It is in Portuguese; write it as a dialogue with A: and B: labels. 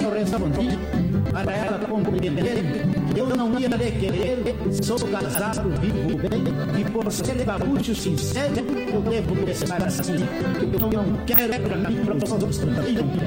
A: eu respondi para ela compreender que eu não ia querer, sou casado, vivo bem, e por ser gaúcho sincero, eu devo pensar assim, eu não quero pra mim, para os outros também não